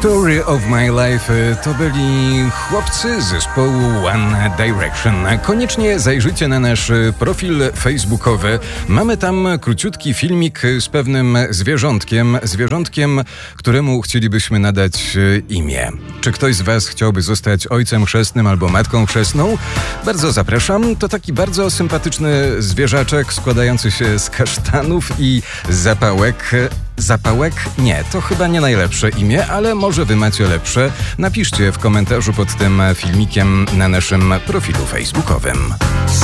Story of My Life to byli chłopcy zespołu One Direction. Koniecznie zajrzyjcie na nasz profil facebookowy. Mamy tam króciutki filmik z pewnym zwierzątkiem, któremu chcielibyśmy nadać imię. Czy ktoś z was chciałby zostać ojcem chrzestnym albo matką chrzestną? Bardzo zapraszam. To taki bardzo sympatyczny zwierzaczek składający się z kasztanów i zapałek. Zapałek? Nie, to chyba nie najlepsze imię, ale może wy macie lepsze. Napiszcie w komentarzu pod tym filmikiem na naszym profilu facebookowym.